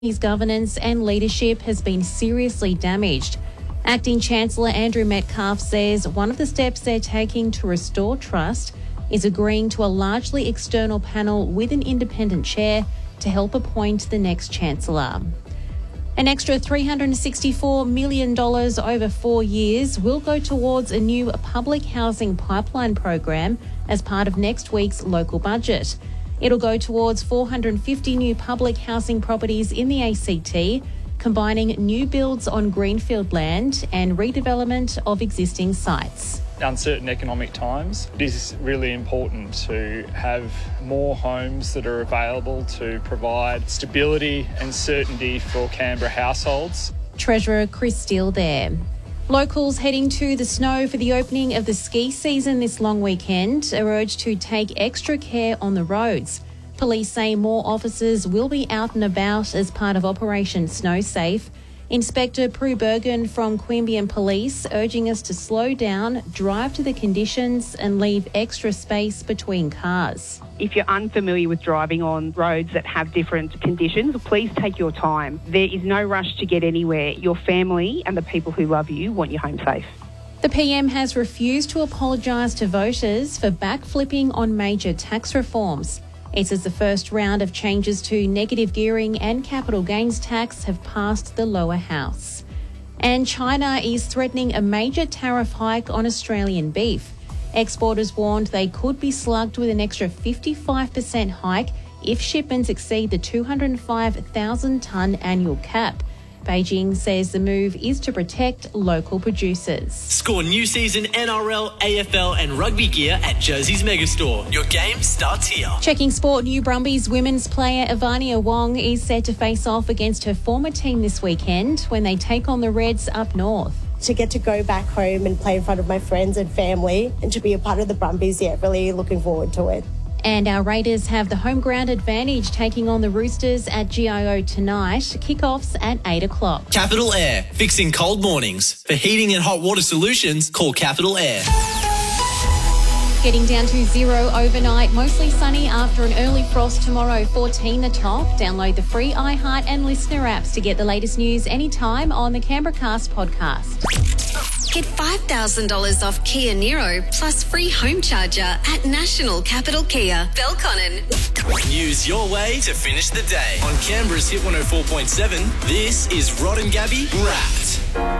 His governance and leadership has been seriously damaged. Acting Chancellor Andrew Metcalfe says one of the steps they're taking to restore trust is agreeing to a largely external panel with an independent chair to help appoint the next Chancellor. An extra $364 million over 4 years will go towards a new public housing pipeline program as part of next week's local budget. It'll go towards 450 new public housing properties in the ACT, combining new builds on greenfield land and redevelopment of existing sites. Uncertain economic times, it is really important to have more homes that are available to provide stability and certainty for Canberra households. Treasurer Chris Steele there. Locals heading to the snow for the opening of the ski season this long weekend are urged to take extra care on the roads. Police say more officers will be out and about as part of Operation Snow Safe. Inspector Prue Bergen from Queanbeyan Police urging us to slow down, drive to the conditions and leave extra space between cars. If you're unfamiliar with driving on roads that have different conditions, please take your time. There is no rush to get anywhere. Your family and the people who love you want you home safe. The PM has refused to apologise to voters for backflipping on major tax reforms. It says the first round of changes to negative gearing and capital gains tax have passed the lower house. And China is threatening a major tariff hike on Australian beef. Exporters warned they could be slugged with an extra 55% hike if shipments exceed the 205,000-tonne annual cap. Beijing says the move is to protect local producers. Score new season NRL, AFL and rugby gear at Jersey's Megastore. Your game starts here. Checking sport, New Brumbies women's player Ivania Wong is set to face off against her former team this weekend when they take on the Reds up north. To get to go back home and play in front of my friends and family and to be a part of the Brumbies, really looking forward to it. And our Raiders have the home ground advantage taking on the Roosters at GIO tonight. Kickoffs at 8 o'clock. Capital Air, fixing cold mornings. For heating and hot water solutions, call Capital Air. Getting down to 0 overnight, mostly sunny after an early frost tomorrow, 14 the top. Download the free iHeart and Listener apps to get the latest news anytime on the Canberra Cast podcast. Get $5,000 off Kia Niro plus free home charger at National Capital Kia, Belconnen. Use your way to finish the day. On Canberra's Hit 104.7, this is Rod and Gabby Wrapped.